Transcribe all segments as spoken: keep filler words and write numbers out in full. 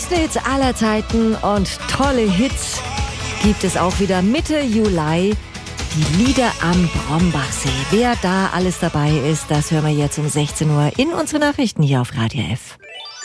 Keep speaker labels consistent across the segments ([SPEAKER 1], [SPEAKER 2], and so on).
[SPEAKER 1] größten Hits aller Zeiten und tolle Hits gibt es auch wieder Mitte Juli. Die Lieder am Brombachsee. Wer da alles dabei ist, das hören wir jetzt um sechzehn Uhr in unsere Nachrichten hier auf Radio F.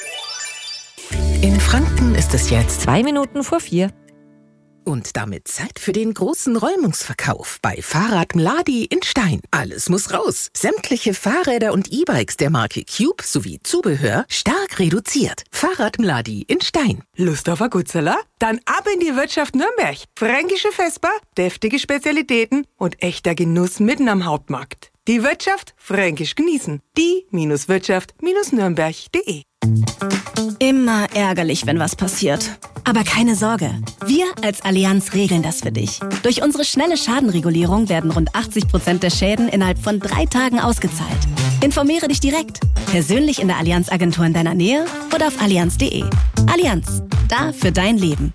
[SPEAKER 2] In Franken ist es jetzt
[SPEAKER 1] Zwei Minuten vor vier.
[SPEAKER 2] Und damit Zeit für den großen Räumungsverkauf bei Fahrrad Mladi in Stein. Alles muss raus. Sämtliche Fahrräder und E-Bikes der Marke Cube sowie Zubehör stark reduziert. Fahrrad Mladi in Stein.
[SPEAKER 3] Lust auf ein Gutzeller? Dann ab in die Wirtschaft Nürnberg. Fränkische Vesper, deftige Spezialitäten und echter Genuss mitten am Hauptmarkt. Die Wirtschaft fränkisch genießen. Die-Wirtschaft-Nürnberg punkt de.
[SPEAKER 4] Immer ärgerlich, wenn was passiert. Aber keine Sorge, wir als Allianz regeln das für dich. Durch unsere schnelle Schadenregulierung werden rund achtzig Prozent der Schäden innerhalb von drei Tagen ausgezahlt. Informiere dich direkt, persönlich in der Allianz-Agentur in deiner Nähe oder auf allianz punkt de. Allianz, da für dein Leben.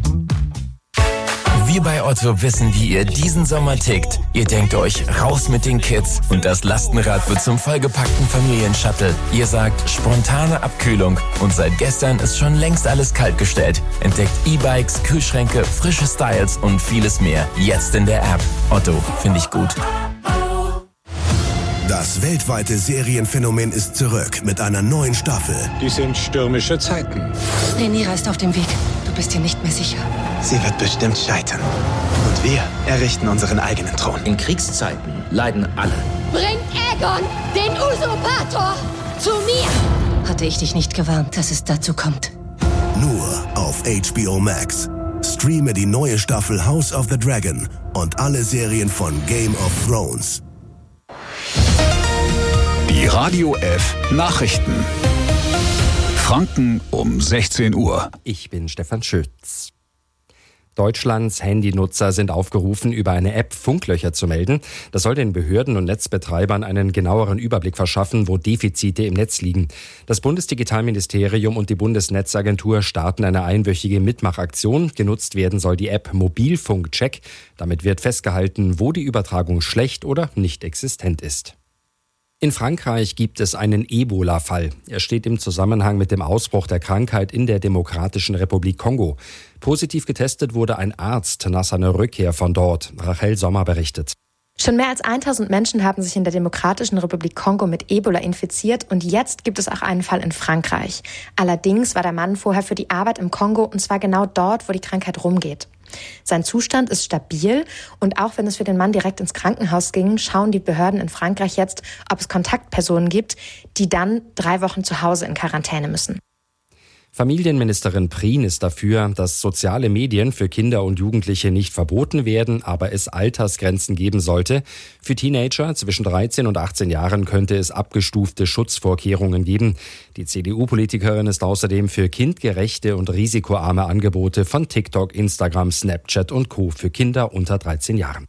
[SPEAKER 5] Wir bei Otto wissen, wie ihr diesen Sommer tickt. Ihr denkt euch, raus mit den Kids und das Lastenrad wird zum vollgepackten Familienshuttle. Ihr sagt, spontane Abkühlung und seit gestern ist schon längst alles kaltgestellt. Entdeckt E-Bikes, Kühlschränke, frische Styles und vieles mehr. Jetzt in der App. Otto, finde ich gut.
[SPEAKER 6] Das weltweite Serienphänomen ist zurück mit einer neuen Staffel.
[SPEAKER 7] Die sind stürmische Zeiten.
[SPEAKER 8] Rhaenyra ist auf dem Weg. Du bist dir nicht mehr sicher.
[SPEAKER 9] Sie wird bestimmt scheitern. Und wir errichten unseren eigenen Thron.
[SPEAKER 10] In Kriegszeiten leiden alle.
[SPEAKER 8] Bring Aegon, den Usurpator, zu mir! Hatte ich dich nicht gewarnt, dass es dazu kommt?
[SPEAKER 6] Nur auf H B O Max. Streame die neue Staffel House of the Dragon und alle Serien von Game of Thrones.
[SPEAKER 11] Die Radio F Nachrichten. Franken um sechzehn Uhr.
[SPEAKER 12] Ich bin Stefan Schütz. Deutschlands Handynutzer sind aufgerufen, über eine App Funklöcher zu melden. Das soll den Behörden und Netzbetreibern einen genaueren Überblick verschaffen, wo Defizite im Netz liegen. Das Bundesdigitalministerium und die Bundesnetzagentur starten eine einwöchige Mitmachaktion. Genutzt werden soll die App Mobilfunkcheck. Damit wird festgehalten, wo die Übertragung schlecht oder nicht existent ist. In Frankreich gibt es einen Ebola-Fall. Er steht im Zusammenhang mit dem Ausbruch der Krankheit in der Demokratischen Republik Kongo. Positiv getestet wurde ein Arzt nach seiner Rückkehr von dort. Rachel Sommer berichtet.
[SPEAKER 13] Schon mehr als tausend Menschen haben sich in der Demokratischen Republik Kongo mit Ebola infiziert und jetzt gibt es auch einen Fall in Frankreich. Allerdings war der Mann vorher für die Arbeit im Kongo und zwar genau dort, wo die Krankheit rumgeht. Sein Zustand ist stabil und auch wenn es für den Mann direkt ins Krankenhaus ging, schauen die Behörden in Frankreich jetzt, ob es Kontaktpersonen gibt, die dann drei Wochen zu Hause in Quarantäne müssen.
[SPEAKER 12] Familienministerin Prien ist dafür, dass soziale Medien für Kinder und Jugendliche nicht verboten werden, aber es Altersgrenzen geben sollte. Für Teenager zwischen dreizehn und achtzehn Jahren könnte es abgestufte Schutzvorkehrungen geben. Die C D U-Politikerin ist außerdem für kindgerechte und risikoarme Angebote von TikTok, Instagram, Snapchat und Co. für Kinder unter dreizehn Jahren.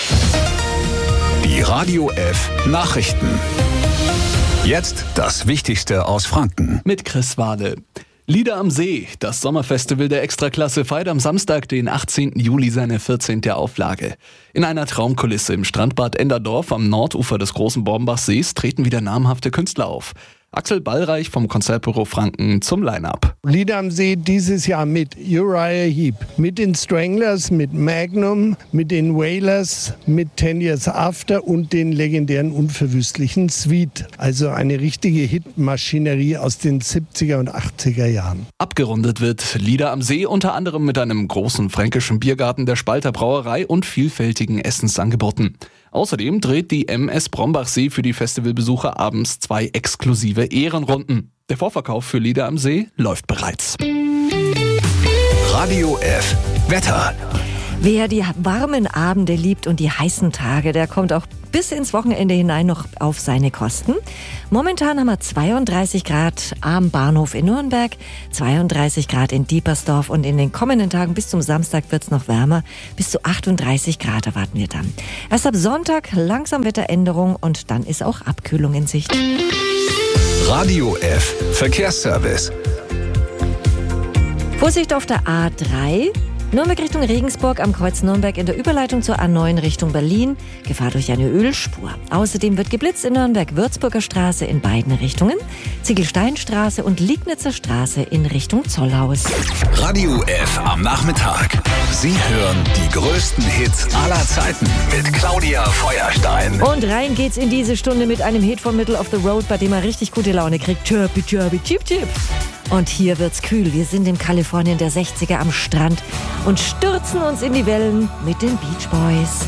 [SPEAKER 11] Die Radio F Nachrichten. Jetzt das Wichtigste aus Franken.
[SPEAKER 14] Mit Chris Wade. Lieder am See. Das Sommerfestival der Extraklasse feiert am Samstag, den achtzehnten Juli, seine vierzehnte Auflage. In einer Traumkulisse im Strandbad Enderdorf am Nordufer des großen Brombachsees treten wieder namhafte Künstler auf. Axel Ballreich vom Konzertbüro Franken zum Line-Up.
[SPEAKER 15] Lieder am See dieses Jahr mit Uriah Heep, mit den Stranglers, mit Magnum, mit den Wailers, mit Ten Years After und den legendären unverwüstlichen Sweet. Also eine richtige Hitmaschinerie aus den siebziger und achtziger Jahren.
[SPEAKER 14] Abgerundet wird Lieder am See unter anderem mit einem großen fränkischen Biergarten der Spalter Brauerei und vielfältigen Essensangeboten. Außerdem dreht die M S Brombachsee für die Festivalbesucher abends zwei exklusive Ehrenrunden. Der Vorverkauf für Lieder am See läuft bereits.
[SPEAKER 11] Radio F Wetter.
[SPEAKER 1] Wer die warmen Abende liebt und die heißen Tage, der kommt auch bis ins Wochenende hinein noch auf seine Kosten. Momentan haben wir zweiunddreißig Grad am Bahnhof in Nürnberg, zweiunddreißig Grad in Diepersdorf und in den kommenden Tagen bis zum Samstag wird es noch wärmer. Bis zu achtunddreißig Grad erwarten wir dann. Erst ab Sonntag langsam Wetteränderung und dann ist auch Abkühlung in Sicht.
[SPEAKER 11] Radio F Verkehrsservice.
[SPEAKER 1] Vorsicht auf der A drei. Nürnberg Richtung Regensburg am Kreuz Nürnberg in der Überleitung zur A neun Richtung Berlin. Gefahr durch eine Ölspur. Außerdem wird geblitzt in Nürnberg Würzburger Straße in beiden Richtungen, Ziegelsteinstraße und Liegnitzer Straße in Richtung Zollhaus.
[SPEAKER 11] Radio F am Nachmittag. Sie hören die größten Hits aller Zeiten mit Claudia Feuerstein.
[SPEAKER 1] Und rein geht's in diese Stunde mit einem Hit von Middle of the Road, bei dem er richtig gute Laune kriegt. Chirpy, chirpy, chip, chip. Und hier wird's kühl. Wir sind im Kalifornien der sechziger am Strand und stürzen uns in die Wellen mit den Beach Boys.